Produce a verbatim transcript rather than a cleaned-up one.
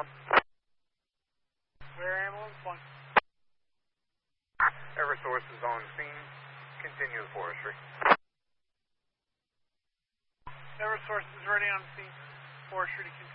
one. Where ambulance one? Eversource is on scene. Continue the forestry. Eversource is ready on scene. Forestry to continue.